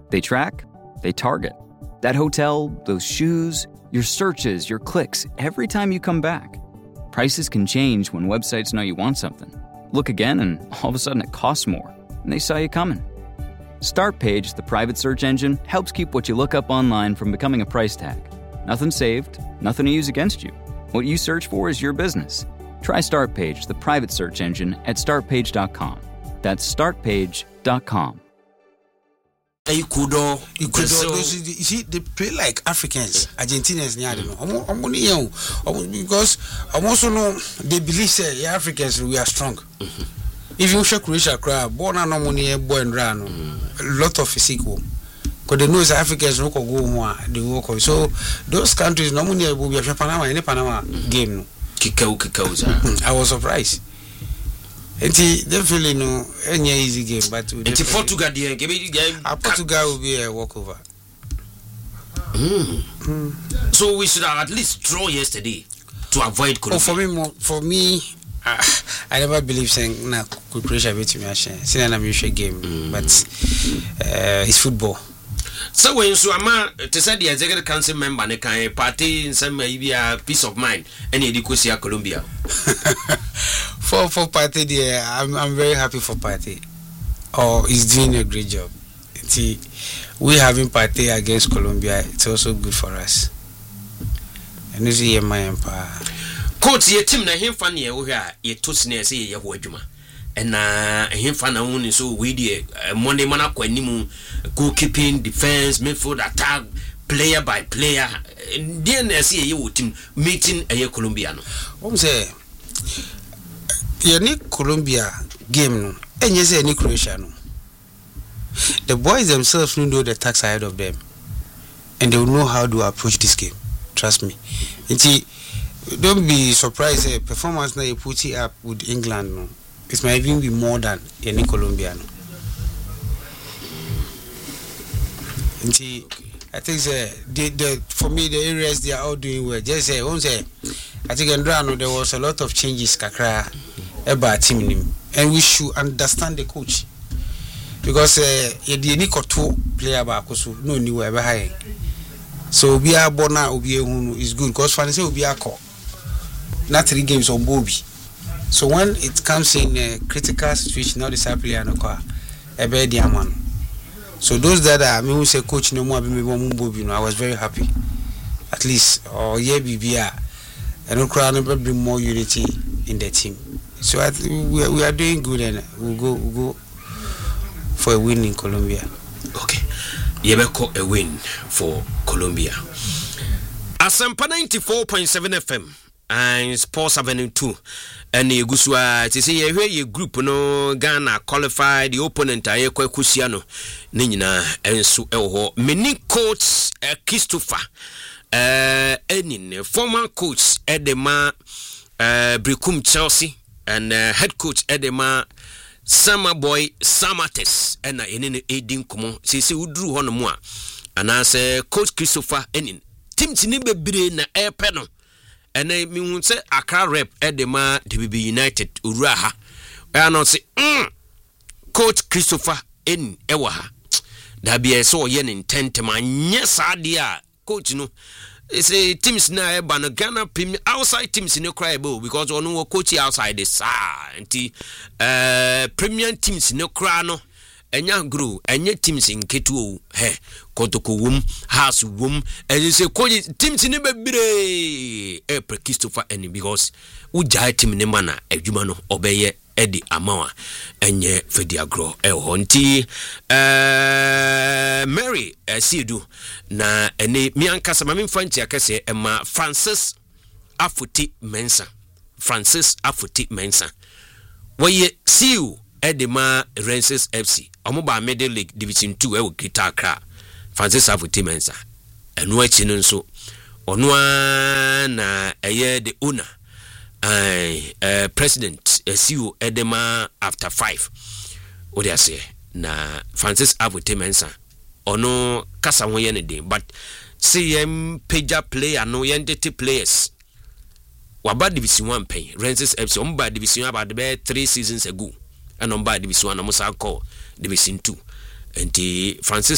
They track, they target. That hotel, those shoes, your searches, your clicks, every time you come back. Prices can change when websites know you want something. Look again and all of a sudden it costs more, and they saw you coming. Startpage, the private search engine, helps keep what you look up online from becoming a price tag. Nothing saved, nothing to use against you. What you search for is your business. Try Startpage, the private search engine, at startpage.com. That's startpage.com. You could see they play like Africans, Argentinians, because I also know they believe say Africans we are strong. If you show Croatia crowd, born and no money, boy and run, a lot of physical. Because they know it's Africans who go more, they walk. So those countries normally will be a Panama in a Panama game. I was surprised. It's definitely no any easy game, but Portugal will be a walkover. So we should have at least draw yesterday to avoid Colombia. For me, I never believe saying na Croatia beat me. Say na me game, but it's football. So when so to say the executive council member ne can party in some maybe a peace of mind any education Colombia. For party there, I'm very happy for party. He's doing a great job. We having party against Colombia, it's also good for us. And this is my empire. Coach, your team na him fan ye we are ye to sne say ye ho adwuma. And him fan na won so we dey Monday man akwanimu goalkeeping, defense, midfield, attack, player by player. Then say ye wo team meeting a Colombia no. Say any Colombia game no enye say any Croatia no. The boys themselves know the tax ahead of them, and they will know how to approach this game. Trust me. Don't be surprised. Performance now you put it up with England. No, it might even be more than any Colombian. I think for me the areas they are all doing well. Just say, I think Andrano there was a lot of changes kakra about team, and we should understand the coach because the Nikoto player back no new ever high. So we are born now. Is good because fancy will be a call. Not 3 games on Bobby. So when it comes in a critical situation, now the player no car, a bad man. So those that are me who say coach no more Bobby, I was very happy. At least BBR and no crowd never bring more unity in the team. So we are doing good and we'll go for a win in Colombia. Okay, Yebeko a win for Colombia. Asampa 94.7 FM. And Sports Avenue 2 and the Guswa to say your group no Ghana qualified the opponent aye Kusiano Nina and so mini coach Christopher former coach Edema Bricum Chelsea and head coach Edema Summer Boy Samates and in aiding Kumo say Udru Honomoa and I say Coach Christopher Enin Tim Tinibe na air panel. And I mean, say Accra rep Edema DBB United Uraha. I not say Coach Christopher in Ewaha. That be a so yen intent man. Yes, idea. Coach, no. It's a teams now, but Ghana Premier outside teams in the crable because on no coach outside the Premier teams in the crano. Enya grow enya teams in Ketu he Kotoko wom house wom and you say coach teams in bebre pre Christopher any because uja team ne mana adwuma no obeye edi amawa enye fedi agro honti Mary Sidu na ene mi ankasa ma me fanti akase ema Francis Afuti Mensa woye siu Edema Renses FC Omoba Middle League Division 2 ewo Greater Accra Francis Afuti Mensa enu achi no nso ono na eye the owner president CEO Edema after 5 odi ase na Francis Afuti Mensa ono kasa ho ye ne den but CM Peja player no yendete players waba Division 1 pen Renses FC omba Division about 3 seasons ago and on by Division 1 almost call Division 2 and Francis